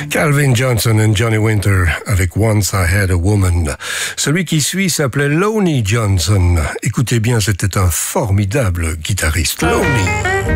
Calvin Johnson et Johnny Winter avec Once I Had a Woman. Celui qui suit s'appelait Lonnie Johnson. Écoutez bien, c'était un formidable guitariste. Lonnie.